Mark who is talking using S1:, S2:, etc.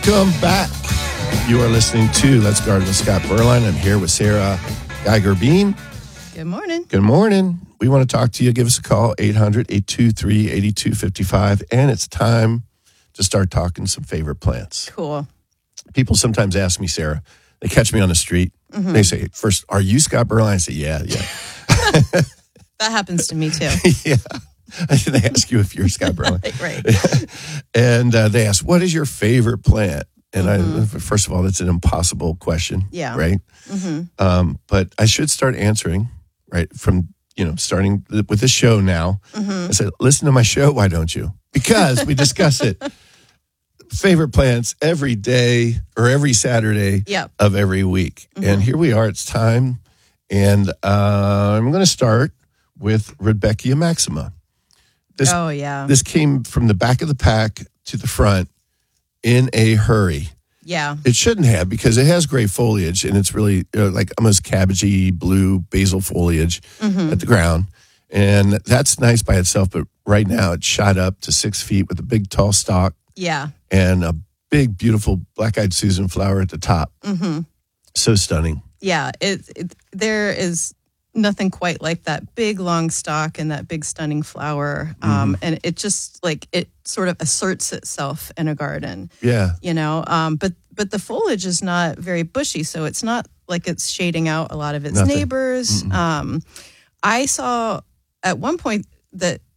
S1: Welcome back. You are listening to Let's Garden with Scott Berline. I'm here with Sarah Geiger-Bean.
S2: Good morning.
S1: Good morning. We want to talk to you. Give us a call, 800-823-8255. And it's time to start talking some favorite plants.
S2: Cool.
S1: People sometimes ask me, Sarah, they catch me on the street. Mm-hmm. They say, first, are you Scott Berline? I say, yeah.
S2: That happens to me too.
S1: Yeah. They ask you if you're Scott Berline.
S2: Right.
S1: And they ask, what is your favorite plant? And first of all, that's an impossible question.
S2: Yeah.
S1: Right? Mm-hmm. But I should start answering, right, from, starting with this show now. Mm-hmm. I said, listen to my show, why don't you? Because we discuss it. Favorite plants every day or every Saturday of every week. Mm-hmm. And here we are, it's time. And I'm going to start with Rudbeckia maxima. This came from the back of the pack to the front in a hurry.
S2: Yeah.
S1: It shouldn't have, because it has gray foliage and it's really like almost cabbagey blue basil foliage at the ground. And that's nice by itself. But right now it's shot up to 6 feet with a big tall stalk.
S2: Yeah.
S1: And a big, beautiful black-eyed Susan flower at the top. Mm-hmm. So stunning.
S2: Yeah. There is nothing quite like that big long stalk and that big stunning flower. And it just it sort of asserts itself in a garden.
S1: Yeah.
S2: But the foliage is not very bushy, so it's not like it's shading out a lot of its neighbors. I saw at one point that